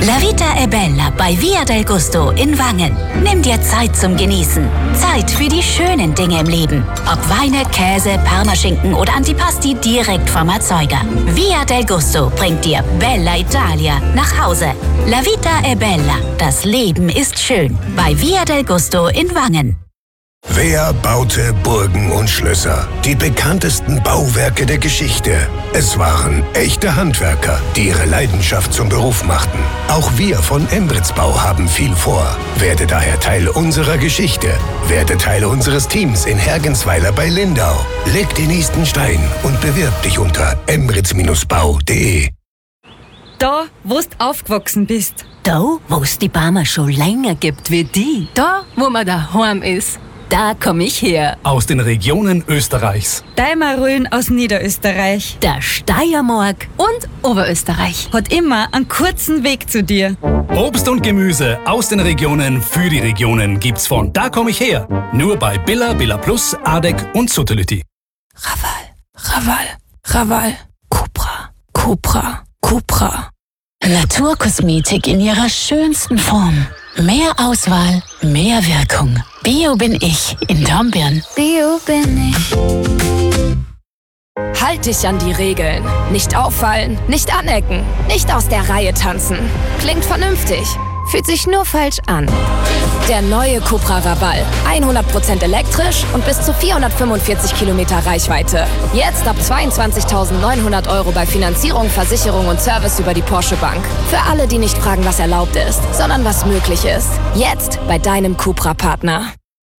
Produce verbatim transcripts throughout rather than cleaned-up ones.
La Vita è Bella bei Via del Gusto in Wangen. Nimm dir Zeit zum Genießen. Zeit für die schönen Dinge im Leben. Ob Weine, Käse, Parmaschinken oder Antipasti direkt vom Erzeuger. Via del Gusto bringt dir Bella Italia nach Hause. La Vita è Bella. Das Leben ist schön. Bei Via del Gusto in Wangen. Wer baute Burgen und Schlösser? Die bekanntesten Bauwerke der Geschichte. Es waren echte Handwerker, die ihre Leidenschaft zum Beruf machten. Auch wir von Embrits Bau haben viel vor. Werde daher Teil unserer Geschichte. Werde Teil unseres Teams in Hergensweiler bei Lindau. Leg den nächsten Stein und bewirb dich unter embrits bau punkt de. Da, wo du aufgewachsen bist. Da, wo es die Barmer schon länger gibt wie die. Da, wo man daheim ist. Da komm ich her. Aus den Regionen Österreichs. Deimarölen aus Niederösterreich. Der Steiermark. Und Oberösterreich. Hat immer einen kurzen Weg zu dir. Obst und Gemüse aus den Regionen für die Regionen gibt's von Da komm ich her. Nur bei Billa, Billa Plus, Adek und Suttelütti. Raval, Raval, Raval. Cupra, Cupra, Cupra. Naturkosmetik in ihrer schönsten Form. Mehr Auswahl, mehr Wirkung. Bio bin ich in Dornbirn. Bio bin ich. Halt dich an die Regeln. Nicht auffallen, nicht anecken, nicht aus der Reihe tanzen. Klingt vernünftig, fühlt sich nur falsch an. Der neue Cupra Raval. hundert Prozent elektrisch und bis zu vierhundertfünfundvierzig Kilometer Reichweite. Jetzt ab zweiundzwanzigtausendneunhundert Euro bei Finanzierung, Versicherung und Service über die Porsche Bank. Für alle, die nicht fragen, was erlaubt ist, sondern was möglich ist. Jetzt bei deinem Cupra-Partner.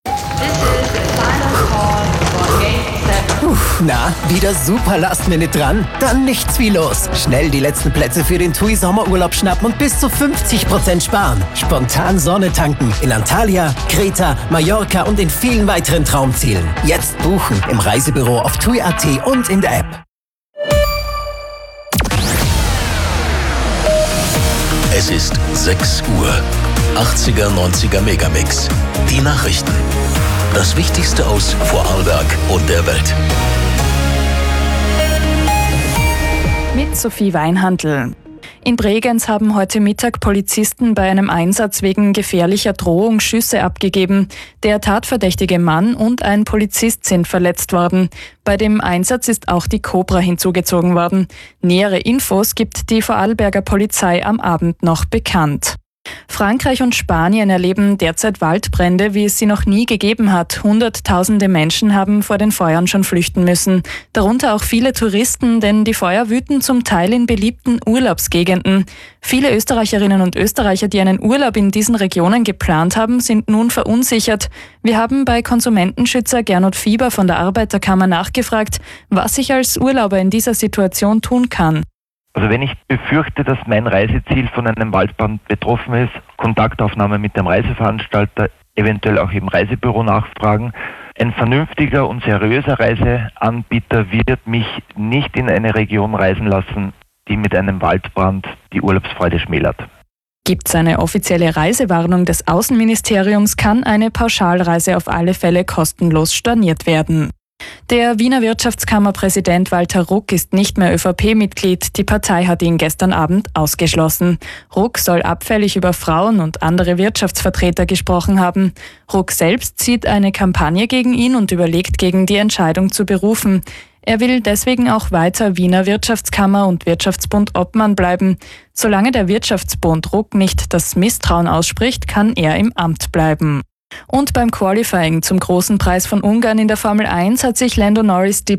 Na, wieder super Last Minute dran? Dann nichts wie los. Schnell die letzten Plätze für den T U I Sommerurlaub schnappen und bis zu fünfzig Prozent sparen. Spontan Sonne tanken in Antalya, Kreta, Mallorca und in vielen weiteren Traumzielen. Jetzt buchen im Reisebüro auf T U I Punkt at und in der App. Es ist sechs Uhr. achtziger, neunziger Megamix. Die Nachrichten. Das Wichtigste aus Vorarlberg und der Welt. Mit Sophie Weinhandl. In Bregenz haben heute Mittag Polizisten bei einem Einsatz wegen gefährlicher Drohung Schüsse abgegeben. Der tatverdächtige Mann und ein Polizist sind verletzt worden. Bei dem Einsatz ist auch die Cobra hinzugezogen worden. Nähere Infos gibt die Vorarlberger Polizei am Abend noch bekannt. Frankreich und Spanien erleben derzeit Waldbrände, wie es sie noch nie gegeben hat. Hunderttausende Menschen haben vor den Feuern schon flüchten müssen. Darunter auch viele Touristen, denn die Feuer wüten zum Teil in beliebten Urlaubsgegenden. Viele Österreicherinnen und Österreicher, die einen Urlaub in diesen Regionen geplant haben, sind nun verunsichert. Wir haben bei Konsumentenschützer Gernot Fieber von der Arbeiterkammer nachgefragt, was ich als Urlauber in dieser Situation tun kann. Also wenn ich befürchte, dass mein Reiseziel von einem Waldbrand betroffen ist, Kontaktaufnahme mit dem Reiseveranstalter, eventuell auch im Reisebüro nachfragen. Ein vernünftiger und seriöser Reiseanbieter wird mich nicht in eine Region reisen lassen, die mit einem Waldbrand die Urlaubsfreude schmälert. Gibt es eine offizielle Reisewarnung des Außenministeriums, kann eine Pauschalreise auf alle Fälle kostenlos storniert werden. Der Wiener Wirtschaftskammerpräsident Walter Ruck ist nicht mehr ÖVP-Mitglied. Die Partei hat ihn gestern Abend ausgeschlossen. Ruck soll abfällig über Frauen und andere Wirtschaftsvertreter gesprochen haben. Ruck selbst zieht eine Kampagne gegen ihn und überlegt, gegen die Entscheidung zu berufen. Er will deswegen auch weiter Wiener Wirtschaftskammer und Wirtschaftsbund Obmann bleiben. Solange der Wirtschaftsbund Ruck nicht das Misstrauen ausspricht, kann er im Amt bleiben. Und beim Qualifying zum Großen Preis von Ungarn in der Formel eins hat sich Lando Norris die